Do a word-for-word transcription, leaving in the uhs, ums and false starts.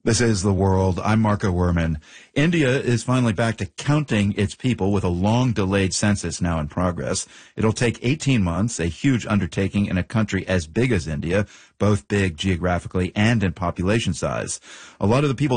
This is The World. I'm Marco Werman. India is finally back to counting its people with a long-delayed census now in progress. It'll take eighteen months, a huge undertaking in a country as big as India, both big geographically and in population size. A lot of the people